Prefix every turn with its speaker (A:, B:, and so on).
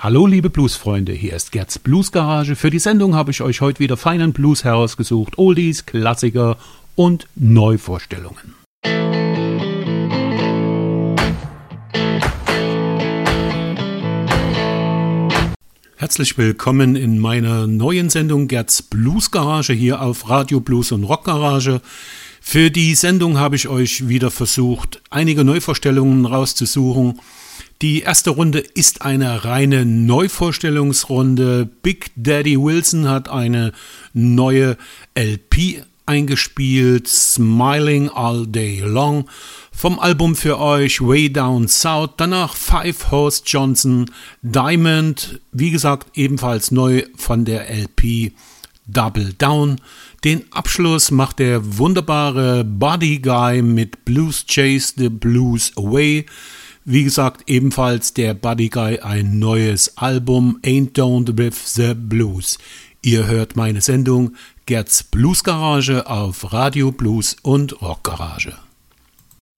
A: Hallo liebe Bluesfreunde, hier ist Gerds Bluesgarage. Für die Sendung habe ich euch heute wieder feinen Blues herausgesucht, Oldies, Klassiker und Neuvorstellungen. Herzlich willkommen in meiner neuen Sendung Gerds Bluesgarage hier auf Radio Blues und Rockgarage. Für die Sendung habe ich euch wieder versucht, einige Neuvorstellungen rauszusuchen. Die erste Runde ist eine reine Neuvorstellungsrunde. Big Daddy Wilson hat eine neue LP eingespielt, Smiling All Day Long. Vom Album für euch Way Down South, danach Five Horse Johnson, Diamond, wie gesagt ebenfalls neu von der LP Double Down. Den Abschluss macht der wunderbare Buddy Guy mit Blues Chase the Blues Away. Wie gesagt, ebenfalls der Buddy Guy ein neues Album, Ain't Down With The Blues. Ihr hört meine Sendung Gerds Bluesgarage auf Radio Blues und Rockgarage.